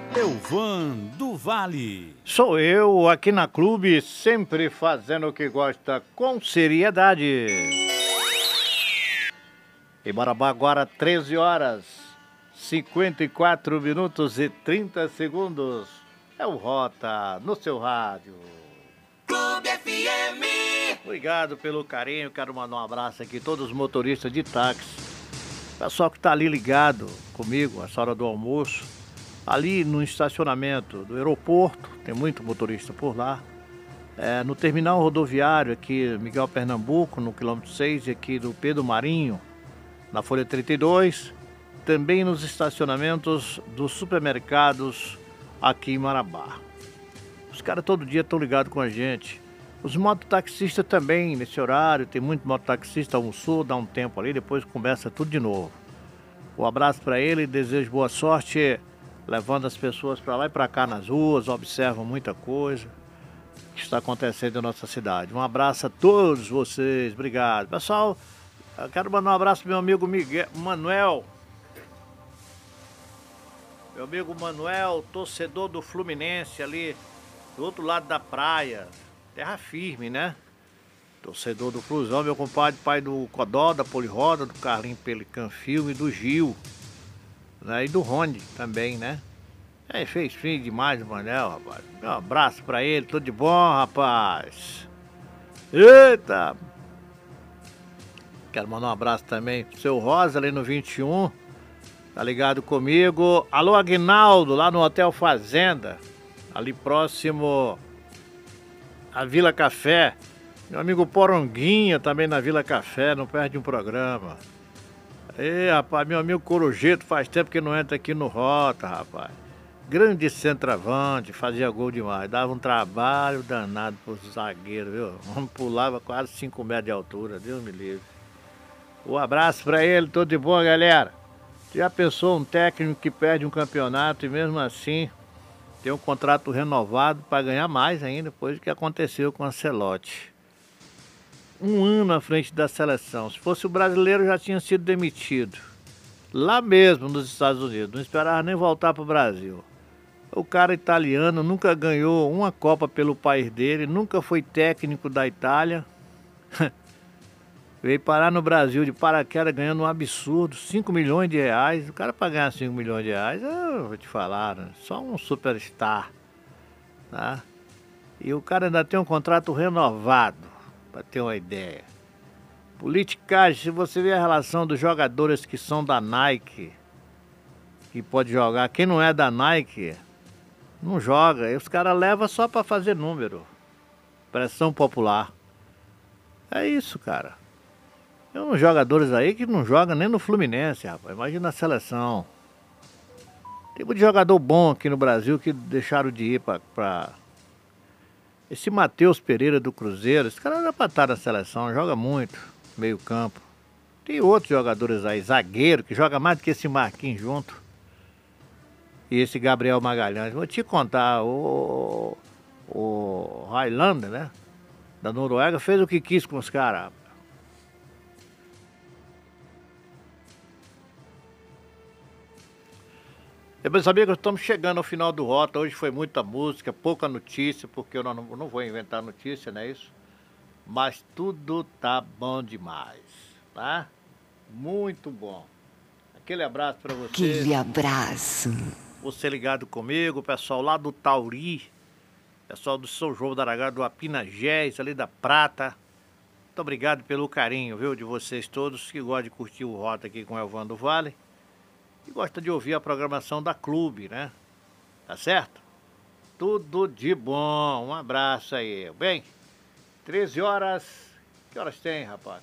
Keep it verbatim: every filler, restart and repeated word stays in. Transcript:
Elvan do Vale. Sou eu aqui na Clube, sempre fazendo o que gosta com seriedade. Em Marabá agora treze horas, cinquenta e quatro minutos e trinta segundos. É o Rota no seu rádio. Clube F M. Obrigado pelo carinho, quero mandar um abraço aqui a todos os motoristas de táxi. Pessoal que está ali ligado comigo, essa hora do almoço. Ali no estacionamento do aeroporto, tem muito motorista por lá. É, no terminal rodoviário aqui, Miguel Pernambuco, no quilômetro seis, aqui do Pedro Marinho, na Folha trinta e dois. Também nos estacionamentos dos supermercados aqui em Marabá. Os caras todo dia estão ligados com a gente. Os mototaxistas também, nesse horário, tem muito mototaxista, almoçou, dá um tempo ali, depois começa tudo de novo. Um abraço para ele, desejo boa sorte, levando as pessoas para lá e para cá nas ruas, observam muita coisa que está acontecendo na nossa cidade. Um abraço a todos vocês, obrigado. Pessoal, eu quero mandar um abraço pro meu amigo Miguel, Manuel. Meu amigo Manuel, torcedor do Fluminense ali, do outro lado da praia. Terra firme, né? Torcedor do Flusão, meu compadre, pai do Codó, da Poliroda, do Carlinho Pelican Filme e do Gil. Né? E do Rony também, né? É, fez fim demais o Manel, rapaz. Um abraço pra ele, tudo de bom, rapaz. Eita! Quero mandar um abraço também pro seu Rosa ali no vinte e um. Tá ligado comigo? Alô, Aguinaldo, lá no Hotel Fazenda, ali próximo à Vila Café. Meu amigo Poronguinha também na Vila Café, não perde um programa. Ei, rapaz, meu amigo Corujeto faz tempo que não entra aqui no Rota, rapaz. Grande centroavante, fazia gol demais. Dava um trabalho danado pros zagueiros, viu? Vamos pulava quase cinco metros de altura, Deus me livre. Um abraço pra ele, tudo de bom, galera. Já pensou um técnico que perde um campeonato e mesmo assim tem um contrato renovado para ganhar mais ainda, depois do que aconteceu com o Ancelotti. Um ano à frente da seleção. Se fosse o brasileiro, já tinha sido demitido. Lá mesmo, nos Estados Unidos. Não esperava nem voltar para o Brasil. O cara italiano nunca ganhou uma Copa pelo país dele, nunca foi técnico da Itália. Veio parar no Brasil de paraquedas ganhando um absurdo, cinco milhões de reais. O cara para ganhar cinco milhões de reais, eu vou te falar, né? Só um superstar. Tá? E o cara ainda tem um contrato renovado, para ter uma ideia. Politicagem, se você ver a relação dos jogadores que são da Nike, que pode jogar, quem não é da Nike, não joga. E os caras levam só para fazer número. Pressão popular. É isso, cara. Tem uns jogadores aí que não jogam nem no Fluminense, rapaz. Imagina a seleção. Tem muito jogador bom aqui no Brasil que deixaram de ir pra... pra... Esse Matheus Pereira do Cruzeiro, esse cara era pra estar na seleção, joga muito, meio campo. Tem outros jogadores aí, zagueiro, que joga mais do que esse Marquinhos junto. E esse Gabriel Magalhães. Vou te contar, o... O Highlander, né? Da Noruega, fez o que quis com os caras. Meus amigos, estamos chegando ao final do Rota. Hoje foi muita música, pouca notícia, porque eu não, não vou inventar notícia, não é isso? Mas tudo tá bom demais, tá? Muito bom. Aquele abraço para você. Aquele abraço. Você ligado comigo, pessoal lá do Tauri, pessoal do São João da Aragá, do Apinagés, ali da Prata. Muito obrigado pelo carinho, viu, de vocês todos que gostam de curtir o Rota aqui com o Elvan do Vale. E gosta de ouvir a programação da Clube, né? Tá certo? Tudo de bom. Um abraço aí. Bem, treze horas. Que horas tem, rapaz?